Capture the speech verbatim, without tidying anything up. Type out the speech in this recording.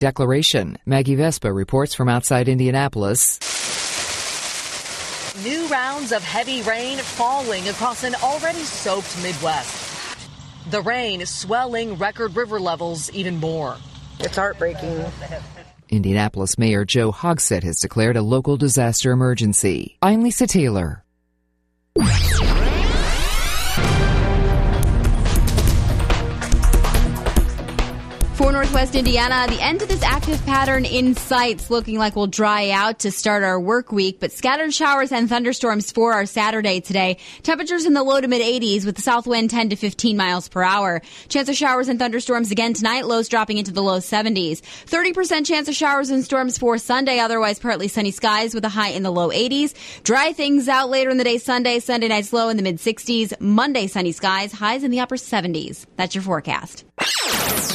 declaration. Maggie Vespa reports from outside Indianapolis. New rounds of heavy rain falling across an already soaked Midwest. The rain swelling record river levels even more. It's heartbreaking. Indianapolis Mayor Joe Hogsett has declared a local disaster emergency. I'm Lisa Taylor. For Northwest Indiana, the end to this active pattern in sight, looking like we'll dry out to start our work week, but scattered showers and thunderstorms for our Saturday today. Temperatures in the low to mid eighties with the south wind ten to fifteen miles per hour. Chance of showers and thunderstorms again tonight, lows dropping into the low seventies. thirty percent chance of showers and storms for Sunday, otherwise partly sunny skies with a high in the low eighties. Dry things out later in the day Sunday. Sunday night's low in the mid sixties. Monday sunny skies, highs in the upper seventies. That's your forecast.